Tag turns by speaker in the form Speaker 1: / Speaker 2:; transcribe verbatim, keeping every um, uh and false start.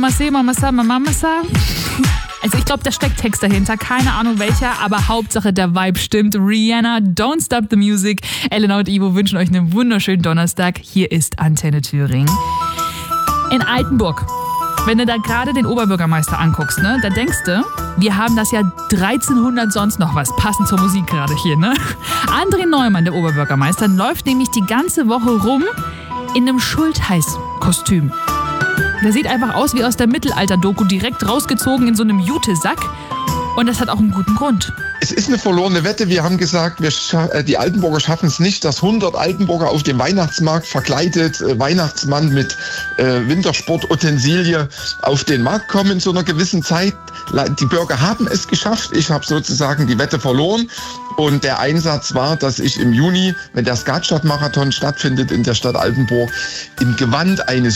Speaker 1: Mamasa, Mamasa, Mamasa. Also ich glaube, da steckt Text dahinter, keine Ahnung welcher, aber Hauptsache der Vibe stimmt. Rihanna, Don't Stop the Music. Elena und Ivo wünschen euch einen wunderschönen Donnerstag. Hier ist Antenne Thüringen. In Altenburg, wenn du da gerade den Oberbürgermeister anguckst, ne, da denkst du, wir haben das Jahr dreizehnhundert sonst noch was, passend zur Musik gerade hier, ne? André Neumann, der Oberbürgermeister, läuft nämlich die ganze Woche rum in einem Schultheiß-Kostüm. Der sieht einfach aus wie aus der Mittelalter-Doku, direkt rausgezogen in so einem Jutesack. Und das hat auch einen guten Grund.
Speaker 2: Es ist eine verlorene Wette. Wir haben gesagt, wir scha- die Altenburger schaffen es nicht, dass hundert Altenburger auf dem Weihnachtsmarkt verkleidet, äh, Weihnachtsmann mit äh, Wintersportutensilie auf den Markt kommen in so einer gewissen Zeit. Die Bürger haben es geschafft. Ich habe sozusagen die Wette verloren. Und der Einsatz war, dass ich im Juni, wenn der Skatstadt-Marathon stattfindet in der Stadt Altenburg, im Gewand eines